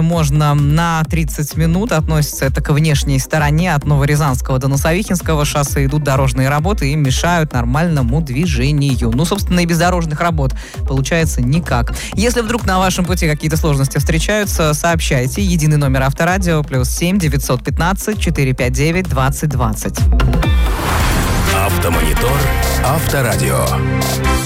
можно на 30 минут. Относится это к внешней стороне. От Новорязанского до Носовихинского шоссе идут дорожные работы и мешают нормальному движению. Ну, собственно, и без дорожных работ получается никак. Если вдруг на вашем пути какие-то сложности встречаются, сообщайте. Единый номер Авторадио +7 915 459 2020. Автомонитор Авторадио.